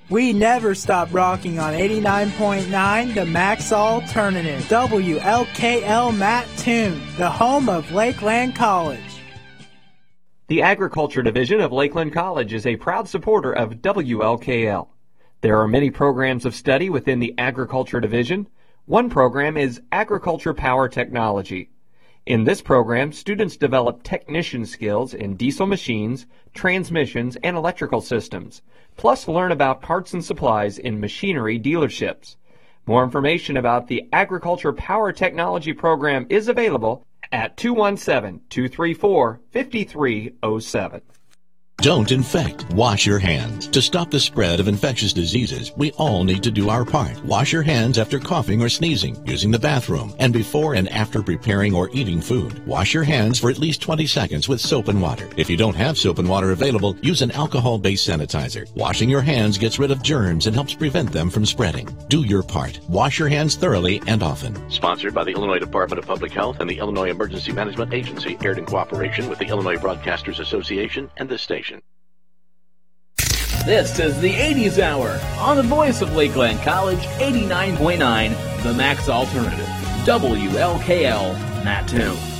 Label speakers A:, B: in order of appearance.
A: We never stop rocking on 89.9, the Max Alternative. WLKL Mattoon, the home of Lakeland College.
B: The Agriculture Division of Lakeland College is a proud supporter of WLKL. There are many programs of study within the Agriculture Division. One program is Agriculture Power Technology. In this program, students develop technician skills in diesel machines, transmissions, and electrical systems, plus learn about parts and supplies in machinery dealerships. More information about the Agriculture Power Technology program is available at 217-234-5307.
C: Don't infect. Wash your hands. To stop the spread of infectious diseases, we all need to do our part. Wash your hands after coughing or sneezing, using the bathroom, and before and after preparing or eating food. Wash your hands for at least 20 seconds with soap and water. If you don't have soap and water available, use an alcohol-based sanitizer. Washing your hands gets rid of germs and helps prevent them from spreading. Do your part. Wash your hands thoroughly and often.
D: Sponsored by the Illinois Department of Public Health and the Illinois Emergency Management Agency, aired in cooperation with the Illinois Broadcasters Association and this station.
E: This is the 80s Hour on the voice of Lakeland College, 89.9, the Max Alternative, WLKL Mattoon.